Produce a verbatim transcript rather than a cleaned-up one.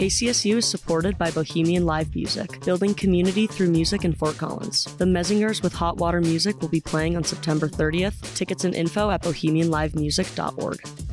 K C S U is supported by Bohemian Live Music, building community through music in Fort Collins. The Messingers with Hot Water Music will be playing on September thirtieth. Tickets and info at bohemian live music dot org.